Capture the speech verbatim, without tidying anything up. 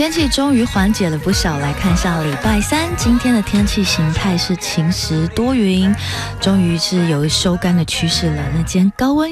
天气终于缓解了不少，来看一下礼拜三今天的天气形态是晴时多云，终于是有收干的趋势了。那今天高温